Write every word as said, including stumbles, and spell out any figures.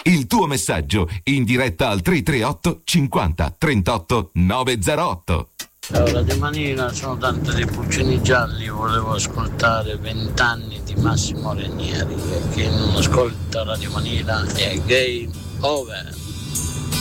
Il tuo messaggio in diretta al tre tre otto cinquanta trentotto novecentootto. Ciao Radio Manila, sono Dante dei Pulcini Gialli, volevo ascoltare Vent'anni di Massimo Ranieri e chi non ascolta Radio Manila è game over.